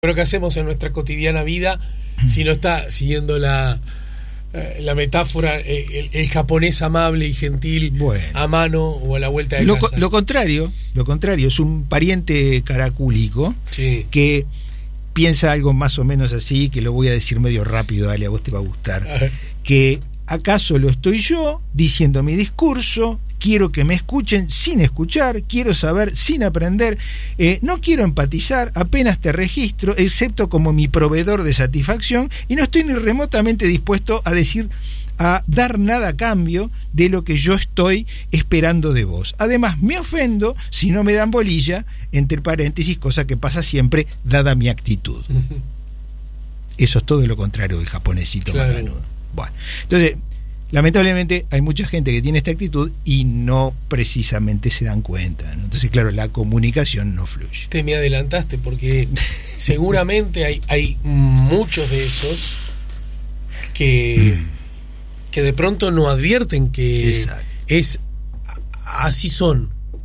Lo que hacemos en nuestra cotidiana vida, si no está siguiendo la metáfora, el japonés amable y gentil, bueno, a mano o a la vuelta de casa. Lo contrario, es un pariente caracúlico, sí, que piensa algo más o menos así, que lo voy a decir medio rápido, Ale, a vos te va a gustar. Que acaso lo estoy yo diciendo mi discurso, quiero que me escuchen sin escuchar, quiero saber sin aprender, no quiero empatizar, apenas te registro, excepto como mi proveedor de satisfacción, y no estoy ni remotamente dispuesto a dar nada a cambio de lo que yo estoy esperando de vos. Además, me ofendo si no me dan bolilla, entre paréntesis, cosa que pasa siempre, dada mi actitud. Eso es todo lo contrario del japonesito, claro, macanudo. Bueno, entonces, lamentablemente hay mucha gente que tiene esta actitud y no precisamente se dan cuenta, ¿no? Entonces, claro, la comunicación no fluye. Te me adelantaste porque seguramente hay muchos de esos que de pronto no advierten que es así son.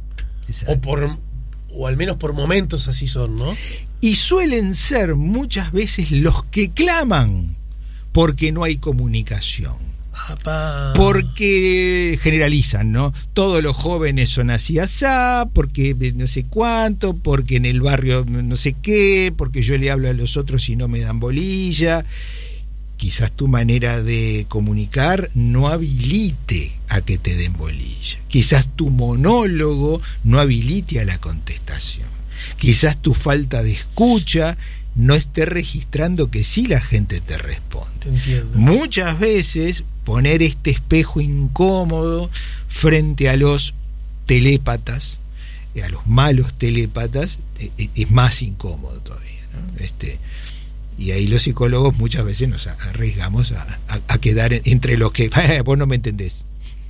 O al menos por momentos así son, ¿no? Y suelen ser muchas veces los que claman porque no hay comunicación. Porque generalizan, ¿no? Todos los jóvenes son así asá, porque no sé cuánto, porque en el barrio no sé qué, porque yo le hablo a los otros y no me dan bolilla. Quizás tu manera de comunicar no habilite a que te den bolilla. Quizás tu monólogo no habilite a la contestación. Quizás tu falta de escucha no esté registrando que sí la gente te responde. Entiendo. Muchas veces poner este espejo incómodo frente a los telépatas, a los malos telépatas, es más incómodo todavía, ¿no? Y ahí los psicólogos muchas veces nos arriesgamos a quedar entre los que vos no me entendés.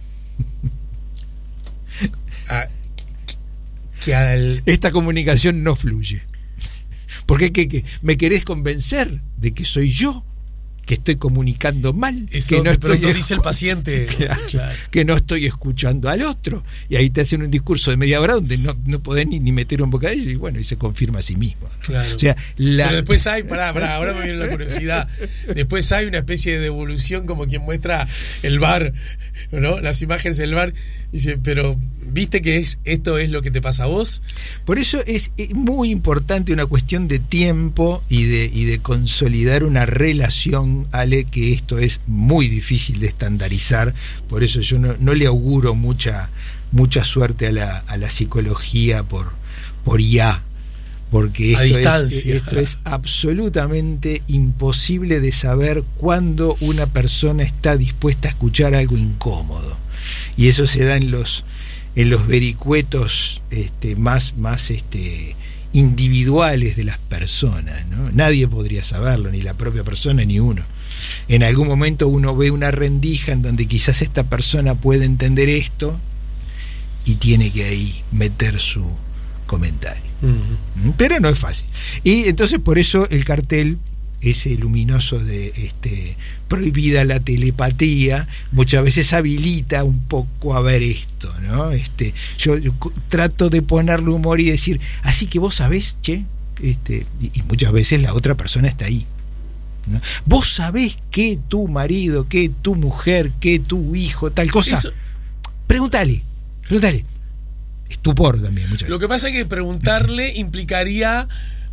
Esta comunicación no fluye. Porque ¿qué? ¿Me querés convencer de que soy yo que estoy comunicando mal? Eso que no lo dice el paciente. Claro. Que no estoy escuchando al otro. Y ahí te hacen un discurso de media hora donde no podés ni meter un bocadillo, y bueno, y se confirma a sí mismo, ¿no? Claro. O sea, pero después hay, ahora me viene la curiosidad. Después hay una especie de devolución, como quien muestra el bar, ¿no? Las imágenes del bar. Dice, pero ¿viste que esto es lo que te pasa a vos? Por eso es muy importante una cuestión de tiempo y de consolidar una relación, Ale, que esto es muy difícil de estandarizar. Por eso yo no le auguro mucha suerte a la psicología por IA, porque esto es absolutamente imposible de saber cuándo una persona está dispuesta a escuchar algo incómodo. Y eso se da en los vericuetos más individuales de las personas, ¿no? Nadie podría saberlo, ni la propia persona ni uno. En algún momento uno ve una rendija en donde quizás esta persona puede entender esto y tiene que ahí meter su comentario. Uh-huh. Pero no es fácil. Y entonces por eso el cartel ese luminoso de prohibida la telepatía muchas veces habilita un poco a ver esto, ¿no? Yo trato de ponerle humor y decir, así que vos sabés, che, y muchas veces la otra persona está ahí, ¿no? Vos sabés que tu marido, que tu mujer, que tu hijo, tal cosa. Eso. Pregúntale. Estupor también muchas veces. Lo que pasa es que preguntarle implicaría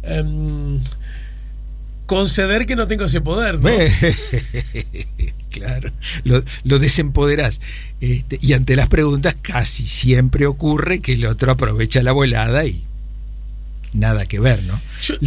conceder que no tengo ese poder, ¿no? Claro, lo desempoderás. Y ante las preguntas casi siempre ocurre que el otro aprovecha la volada y nada que ver, ¿no?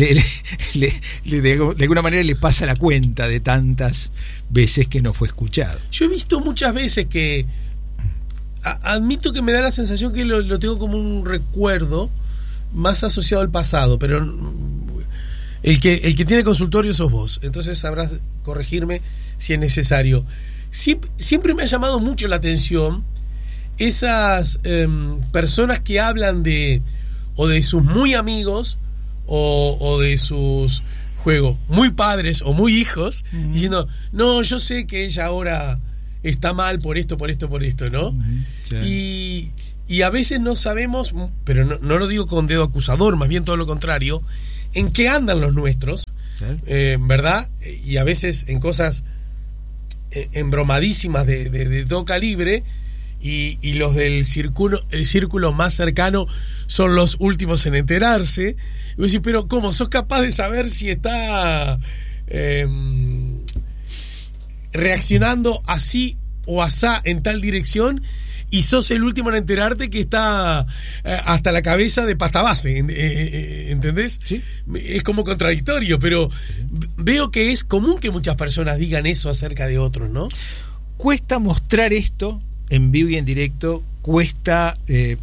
De alguna manera le pasa la cuenta de tantas veces que no fue escuchado. Yo he visto muchas veces que admito que me da la sensación que lo tengo como un recuerdo más asociado al pasado, pero el que tiene consultorio sos vos, entonces sabrás corregirme si es necesario. Siempre me ha llamado mucho la atención esas personas que hablan de sus muy amigos o de sus muy padres o muy hijos, diciendo, no, yo sé que ella ahora está mal por esto, ¿no? Sí. Y a veces no sabemos, pero no lo digo con dedo acusador, más bien todo lo contrario, en qué andan los nuestros, Claro. ¿Verdad? Y a veces en cosas embromadísimas de todo calibre, y los del círculo más cercano son los últimos en enterarse. Y vos decís, pero ¿cómo? ¿Sos capaz de saber si está reaccionando así o asá en tal dirección? Y sos el último en enterarte que está hasta la cabeza de pasta base, ¿entendés? Sí. Es como contradictorio, pero veo que es común que muchas personas digan eso acerca de otros, ¿no? Cuesta mostrar esto en vivo y en directo, cuesta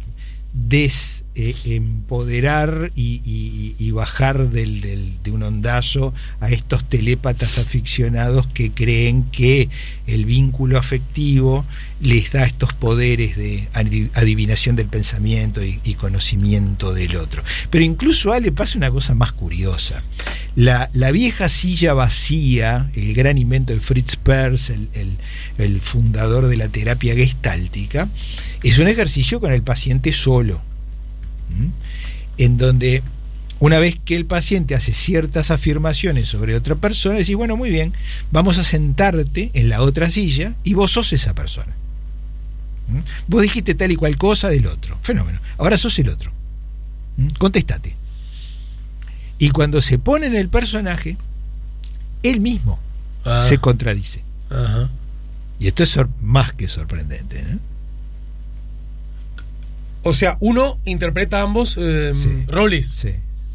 empoderar y bajar de un ondazo a estos telépatas aficionados que creen que el vínculo afectivo les da estos poderes de adivinación del pensamiento y conocimiento del otro. Pero incluso a Ale pasa una cosa más curiosa. La vieja silla vacía, el gran invento de Fritz Perls, el fundador de la terapia gestáltica, es un ejercicio con el paciente solo, en donde una vez que el paciente hace ciertas afirmaciones sobre otra persona, decís, bueno, muy bien, vamos a sentarte en la otra silla y vos sos esa persona. Vos dijiste tal y cual cosa del otro, fenómeno, ahora sos el otro, contestate. Y cuando se pone en el personaje, él mismo se contradice. Ajá. Y esto es más que sorprendente, ¿no? O sea, uno interpreta ambos roles. Sí.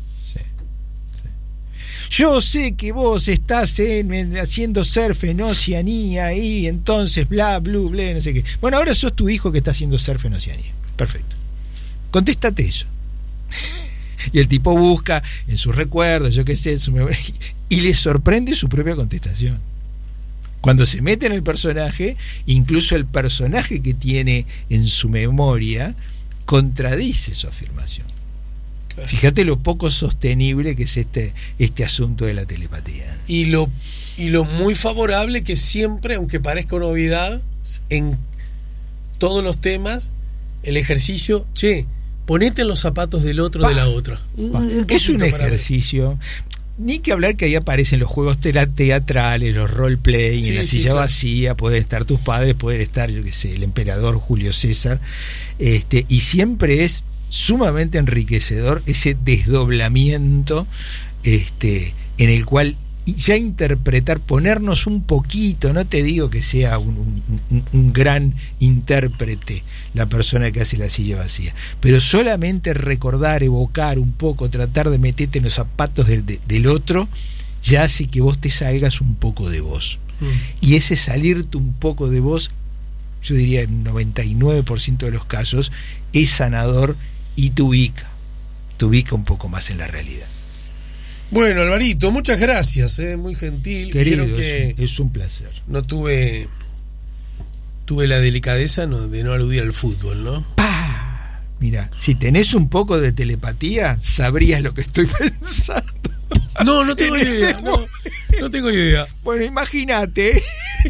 Yo sé que vos estás haciendo surf en Oceanía y entonces bla, no sé qué. Bueno, ahora sos tu hijo que está haciendo surf en Oceanía. Perfecto. Contéstate eso. Y el tipo busca en sus recuerdos, yo qué sé, en su memoria, y le sorprende su propia contestación. Cuando se mete en el personaje, incluso el personaje que tiene en su memoria contradice su afirmación. Claro. Fíjate lo poco sostenible que es este asunto de la telepatía. Y lo muy favorable que siempre, aunque parezca una obviedad, en todos los temas, el ejercicio, ponete en los zapatos del otro, de la otra. Es un ejercicio. Ni que hablar que ahí aparecen los juegos teatrales, los roleplay, en la silla vacía, pueden estar tus padres, pueden estar, yo qué sé, el emperador Julio César, y siempre es sumamente enriquecedor ese desdoblamiento en el cual ya interpretar, ponernos un poquito, no te digo que sea un gran intérprete la persona que hace la silla vacía, pero solamente recordar, evocar un poco, tratar de meterte en los zapatos del otro, ya hace que vos te salgas un poco de vos. Y ese salirte un poco de vos, yo diría en 99% de los casos, es sanador y te ubica un poco más en la realidad. Bueno, Alvarito, muchas gracias, muy gentil. Querido, que es un placer. No tuve la delicadeza de no aludir al fútbol, ¿no? Mira, si tenés un poco de telepatía, sabrías lo que estoy pensando. No tengo idea. No tengo idea. Bueno, imagínate.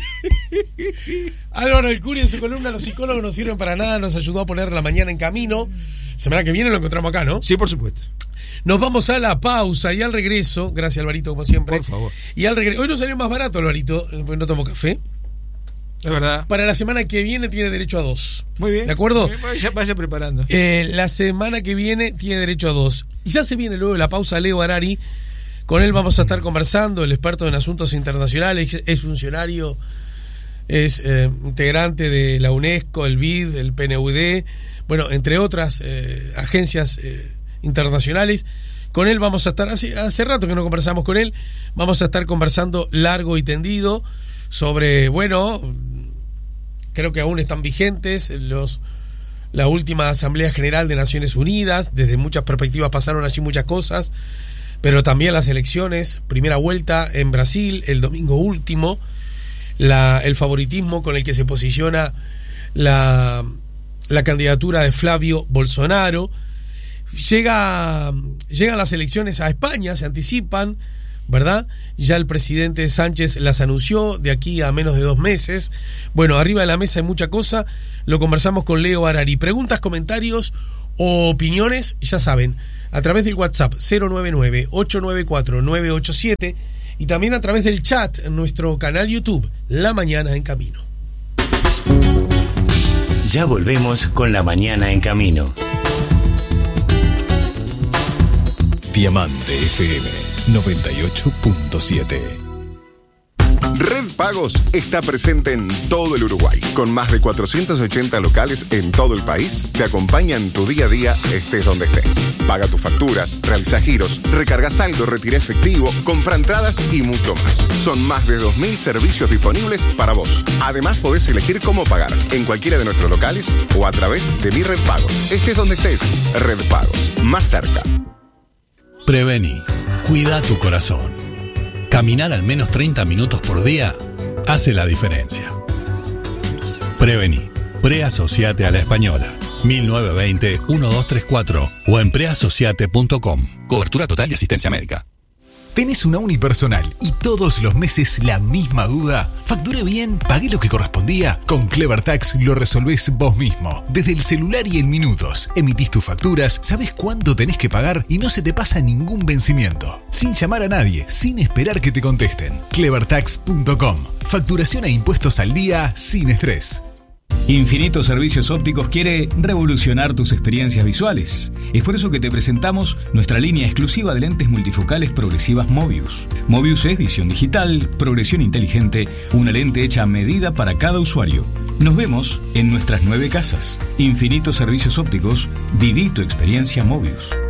Álvaro Alcuri en su columna Los psicólogos no sirven para nada nos ayudó a poner la mañana en camino. Semana que viene lo encontramos acá, ¿no? Sí, por supuesto. Nos vamos a la pausa y al regreso, gracias Alvarito como siempre. Por favor. Y al regreso, hoy no salió más barato Alvarito, porque no tomo café. Es verdad. Para la semana que viene tiene derecho a 2. Muy bien. ¿De acuerdo? Vaya preparando. La semana que viene tiene derecho a 2. Ya se viene luego de la pausa Leo Harari. Con él vamos a estar conversando, el experto en asuntos internacionales, es funcionario, es integrante de la UNESCO, el BID, el PNUD, bueno, entre otras agencias internacionales. Con él vamos a estar, hace rato que no conversamos con él, vamos a estar conversando largo y tendido sobre, bueno, creo que aún están vigentes la última Asamblea General de Naciones Unidas, desde muchas perspectivas pasaron allí muchas cosas, pero también las elecciones, primera vuelta en Brasil, el domingo último, el favoritismo con el que se posiciona la candidatura de Flavio Bolsonaro. Llegan las elecciones a España, se anticipan, ¿verdad? Ya el presidente Sánchez las anunció de aquí a menos de 2 meses. Bueno, arriba de la mesa hay mucha cosa, lo conversamos con Leo Harari. Preguntas, comentarios o opiniones, ya saben, a través del WhatsApp 099-894-987 y también a través del chat en nuestro canal YouTube, La Mañana en Camino. Ya volvemos con La Mañana en Camino. Diamante FM 98.7. Red Pagos está presente en todo el Uruguay. Con más de 480 locales en todo el país, te acompaña en tu día a día, estés donde estés. Paga tus facturas, realiza giros, recarga saldo, retira efectivo, compra entradas y mucho más. Son más de 2.000 servicios disponibles para vos. Además, podés elegir cómo pagar en cualquiera de nuestros locales o a través de Mi Red Pagos. Estés donde estés, Red Pagos, más cerca. Prevení. Cuida tu corazón. Caminar al menos 30 minutos por día hace la diferencia. Prevení. Preasociate a la Española. 1920-1234 o en preasociate.com. Cobertura total de asistencia médica. ¿Tenés una unipersonal y todos los meses la misma duda? ¿Facturé bien? ¿Pagué lo que correspondía? Con Clever Tax lo resolvés vos mismo. Desde el celular y en minutos. Emitís tus facturas, sabés cuándo tenés que pagar y no se te pasa ningún vencimiento. Sin llamar a nadie, sin esperar que te contesten. Clevertax.com. Facturación e impuestos al día sin estrés. Infinito Servicios Ópticos quiere revolucionar tus experiencias visuales. Es por eso que te presentamos nuestra línea exclusiva de lentes multifocales progresivas Mobius. Mobius es visión digital, progresión inteligente, una lente hecha a medida para cada usuario. Nos vemos en nuestras 9 casas. Infinito Servicios Ópticos, viví tu experiencia Mobius.